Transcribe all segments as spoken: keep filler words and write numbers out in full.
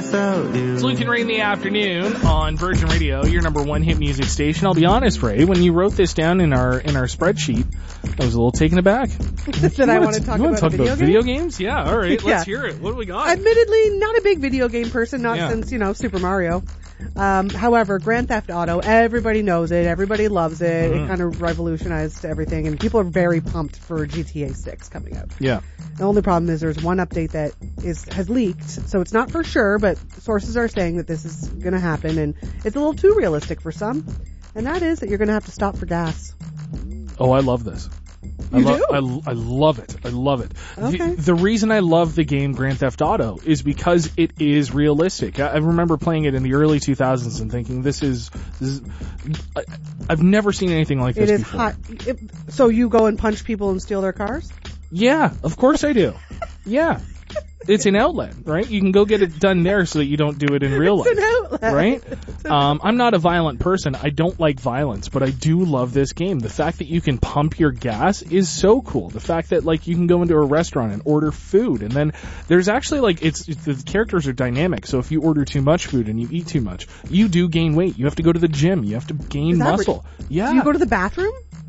without you. It's Luke and Ray in the afternoon on Virgin Radio, your number one hit music station. I'll be honest, Ray, when you wrote this down in our in our spreadsheet, I was a little taken aback. Did I want to talk you about, talk video, about game? video games? Yeah, all right, Yeah. let's hear it. What do we got? Admittedly, not a big video game person, not Yeah. since, you know, Super Mario. Um, however, Grand Theft Auto, everybody knows it, everybody loves it, Mm. it kind of revolutionized everything, and people are very pumped for G T A six coming out. Yeah. The only problem is there's one update that is has leaked, so it's not for sure, but sources are saying that this is going to happen, and it's a little too realistic for some, and that is that you're going to have to stop for gas. Oh, I love this. I You lo- do? I, I love it. I love it. Okay. The, the reason I love the game Grand Theft Auto is because it is realistic. I, I remember playing it in the early two thousands and thinking, this is, this is I, I've never seen anything like this It is before. hot. It, so you go and punch people and steal their cars? Yeah, of course I do. Yeah. It's an outlet, right? You can go get it done there so that you don't do it in real life. It's an outlet. Right? Um, I'm not a violent person. I don't like violence, but I do love this game. The fact that you can pump your gas is so cool. The fact that, like, you can go into a restaurant and order food, and then there's actually, like, it's, it's the characters are dynamic, so if you order too much food and you eat too much, you do gain weight. You have to go to the gym. You have to gain Is that muscle. re- Yeah. Do you go to the bathroom?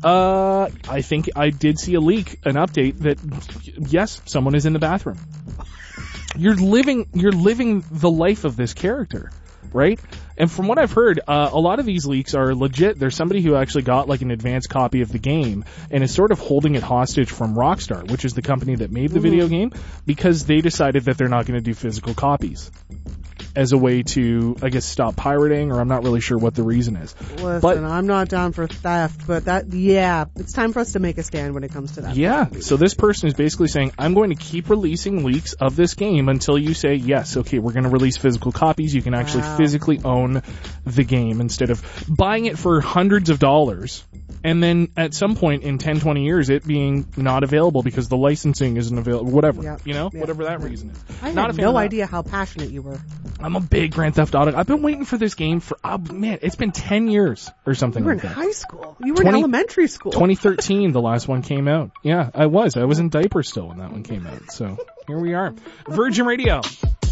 Uh, I think I did see a leak, an update that, yes, someone is in the bathroom. You're living, you're living the life of this character, right? And from what I've heard, uh, a lot of these leaks are legit. There's somebody who actually got like an advanced copy of the game and is sort of holding it hostage from Rockstar, which is the company that made the Mm-hmm. video game, because they decided that they're not going to do physical copies as a way to, I guess, stop pirating, or I'm not really sure what the reason is. Listen, But- I'm not down for theft, but that, yeah, it's time for us to make a stand when it comes to that. Yeah, so this person is basically saying, I'm going to keep releasing leaks of this game until you say, yes, okay, we're going to release physical copies. You can actually Wow. physically own the game instead of buying it for hundreds of dollars. And then at some point in ten, twenty years, it being not available because the licensing isn't available, whatever, Yep. you know, Yep. whatever that reason is. I Not a had fan of no that. idea how passionate you were. I'm a big Grand Theft Auto. I've been waiting for this game for, oh, man, it's been ten years or something You were like in that. high school. You were twenty in elementary school. twenty thirteen, the last one came out. Yeah, I was. I was in diapers still when that one came out. So here we are. Virgin Radio.